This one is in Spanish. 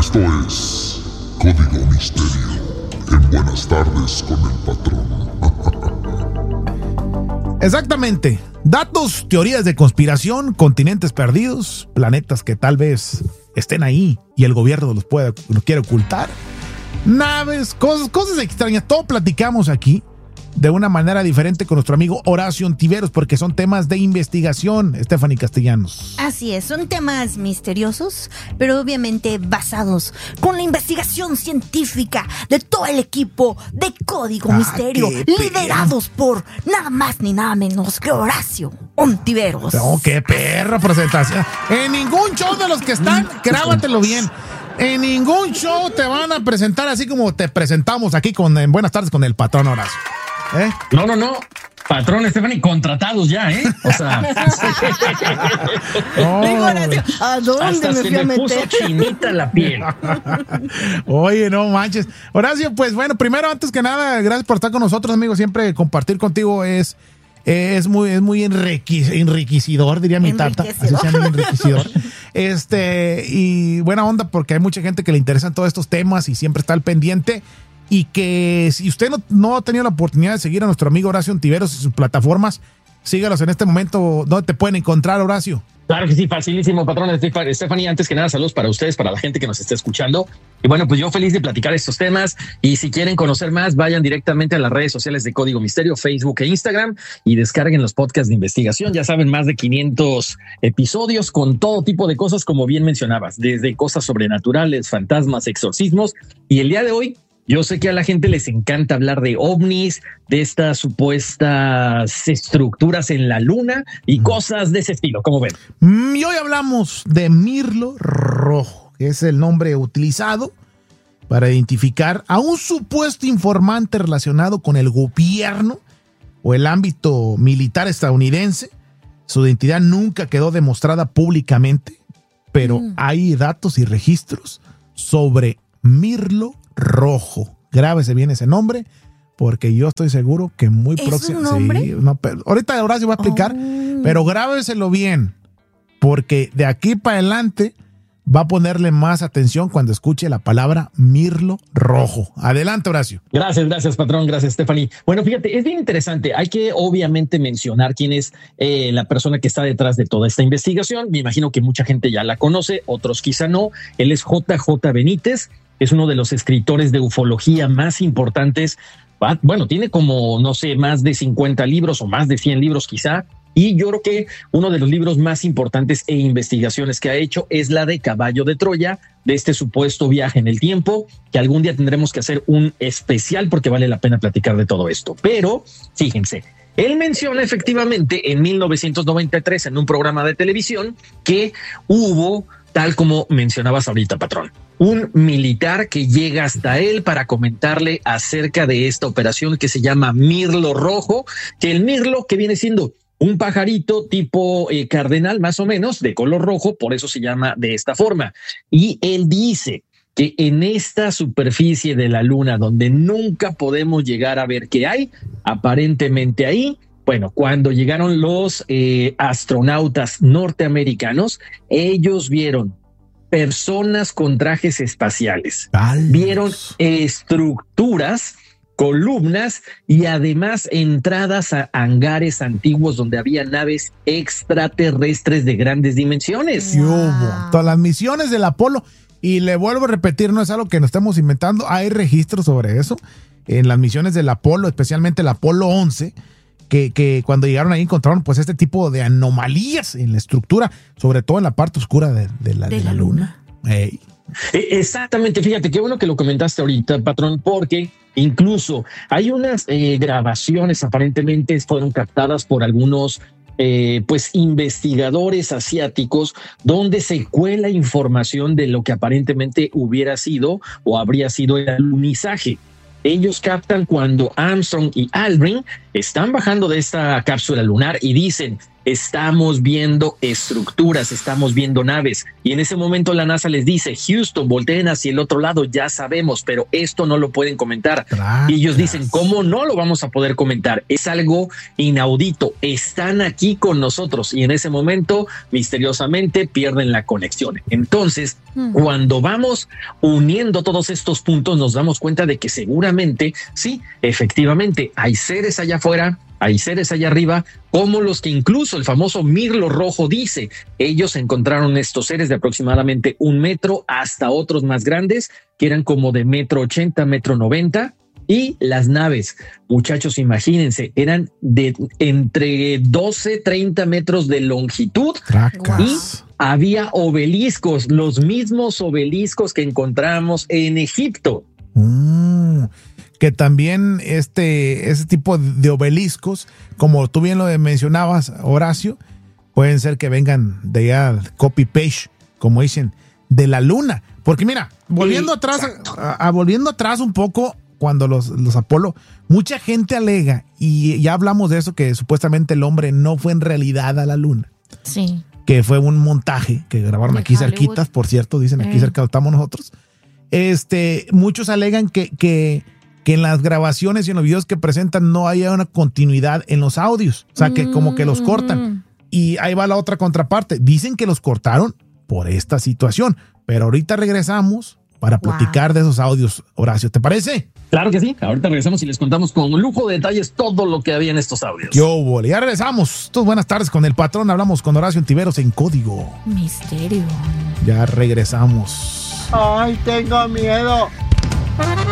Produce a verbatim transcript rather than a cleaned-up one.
Esto es Código Misterio en Buenas Tardes con el Patrón. Exactamente. Datos, teorías de conspiración, continentes perdidos, planetas que tal vez estén ahí y el gobierno los, puede, los quiere ocultar. Naves, cosas, cosas extrañas. Todo platicamos aquí de una manera diferente con nuestro amigo Horacio Ontiveros, porque son temas de investigación, Stephanie Castellanos. Así es, son temas misteriosos, pero obviamente basados con la investigación científica de todo el equipo de Código ah, Misterio, liderados por nada más ni nada menos que Horacio Ontiveros. Oh, qué perra presentación. En ningún show de los que están, grábatelo bien. En ningún show te van a presentar así como te presentamos aquí con en Buenas Tardes con el Patrón Horacio. ¿Eh? No, no, no. Patrón, Stephanie, contratados ya, ¿eh? O sea. oh. Digo, Horacio, ¿a dónde hasta me se fui me a meter? puso chinita la piel. Oye, no manches. Horacio, pues bueno, primero, antes que nada, gracias por estar con nosotros, amigo. Siempre compartir contigo es, es muy, es muy enrique, enriquecedor, diría mi tata. Así se llama, enriquecedor. Este, y buena onda, porque hay mucha gente que le interesan todos estos temas y siempre está al pendiente. Y que si usted no, no ha tenido la oportunidad de seguir a nuestro amigo Horacio Ontiveros en sus plataformas, sígalos en este momento. ¿Dónde te pueden encontrar, Horacio? Claro que sí, facilísimo, patrón. Stephanie, antes que nada, saludos para ustedes, para la gente que nos está escuchando. Y bueno, pues yo feliz de platicar estos temas. Y si quieren conocer más, vayan directamente a las redes sociales de Código Misterio, Facebook e Instagram, y descarguen los podcasts de investigación. Ya saben, más de quinientos episodios con todo tipo de cosas, como bien mencionabas, desde cosas sobrenaturales, fantasmas, exorcismos. Y el día de hoy, yo sé que a la gente les encanta hablar de ovnis, de estas supuestas estructuras en la luna y cosas de ese estilo, ¿cómo ven? Y hoy hablamos de Mirlo Rojo, que es el nombre utilizado para identificar a un supuesto informante relacionado con el gobierno o el ámbito militar estadounidense. Su identidad nunca quedó demostrada públicamente, pero mm. hay datos y registros sobre Mirlo Rojo. Grábese bien ese nombre, porque yo estoy seguro que muy próximo. ¿Es un nombre? Sí, no, pero ahorita Horacio va a explicar, oh. pero grábeselo bien, porque de aquí para adelante va a ponerle más atención cuando escuche la palabra Mirlo Rojo. Adelante, Horacio. Gracias, gracias, patrón. Gracias, Stephanie. Bueno, fíjate, es bien interesante. Hay que obviamente mencionar quién es eh, la persona que está detrás de toda esta investigación. Me imagino que mucha gente ya la conoce, otros quizá no. Él es J J Benítez. Es uno de los escritores de ufología más importantes. Bueno, tiene como, no sé, más de cincuenta libros o más de cien libros quizá. Y yo creo que uno de los libros más importantes e investigaciones que ha hecho es la de Caballo de Troya, de este supuesto viaje en el tiempo, que algún día tendremos que hacer un especial porque vale la pena platicar de todo esto. Pero fíjense, él menciona efectivamente en mil novecientos noventa y tres en un programa de televisión que hubo, tal como mencionabas ahorita, patrón, un militar que llega hasta él para comentarle acerca de esta operación que se llama Mirlo Rojo, que el mirlo que viene siendo un pajarito tipo eh, cardenal más o menos de color rojo, por eso se llama de esta forma. Y él dice que en esta superficie de la luna donde nunca podemos llegar a ver qué hay, aparentemente ahí, bueno, cuando llegaron los eh, astronautas norteamericanos, ellos vieron personas con trajes espaciales, ¡Vale! Vieron estructuras, columnas y además entradas a hangares antiguos donde había naves extraterrestres de grandes dimensiones. Wow. Todas las misiones del Apolo, y le vuelvo a repetir, no es algo que nos estemos inventando, hay registros sobre eso en las misiones del Apolo, especialmente el Apolo once, que, que cuando llegaron ahí encontraron pues este tipo de anomalías en la estructura, sobre todo en la parte oscura de, de, la, de, de la, la luna. luna. Hey. Exactamente, fíjate, qué bueno que lo comentaste ahorita, patrón, porque incluso hay unas eh, grabaciones aparentemente fueron captadas por algunos eh, pues investigadores asiáticos donde se cuela información de lo que aparentemente hubiera sido o habría sido el alunizaje. Ellos captan cuando Armstrong y Aldrin están bajando de esta cápsula lunar y dicen, estamos viendo estructuras, estamos viendo naves. Y en ese momento la NASA les dice, Houston, volteen hacia el otro lado, ya sabemos, pero esto no lo pueden comentar. Tracas. Y ellos dicen, ¿cómo no lo vamos a poder comentar? Es algo inaudito, están aquí con nosotros. Y en ese momento, misteriosamente, pierden la conexión. Entonces, hmm. cuando vamos uniendo todos estos puntos, nos damos cuenta de que seguramente, sí, efectivamente, hay seres allá afuera, hay seres allá arriba, como los que incluso el famoso mirlo rojo dice. Ellos encontraron estos seres de aproximadamente un metro hasta otros más grandes, que eran como de metro ochenta, metro noventa. Y las naves, muchachos, imagínense, eran de entre doce, treinta metros de longitud. Tracas. Y había obeliscos, los mismos obeliscos que encontramos en Egipto. Mm. Que también este, este tipo de obeliscos, como tú bien lo mencionabas, Horacio, pueden ser que vengan de allá, copy-paste, como dicen, de la luna. Porque mira, volviendo sí, atrás, a, a, volviendo atrás un poco, cuando los, los Apolo, mucha gente alega, y ya hablamos de eso, que supuestamente el hombre no fue en realidad a la luna. Sí. Que fue un montaje que grabaron de aquí Hollywood. Cerquitas, por cierto, dicen aquí eh. cerca estamos nosotros. Este, muchos alegan que, que que en las grabaciones y en los videos que presentan no haya una continuidad en los audios. O sea, que como que los cortan. Y ahí va la otra contraparte. Dicen que los cortaron por esta situación. Pero ahorita regresamos para platicar wow. de esos audios, Horacio. ¿Te parece? Claro que sí. Ahorita regresamos y les contamos con lujo de detalles todo lo que había en estos audios. Yo, ya regresamos. Todos buenas tardes con el patrón. Hablamos con Horacio Ontiveros en Código Misterio. Ya regresamos. Ay, tengo miedo.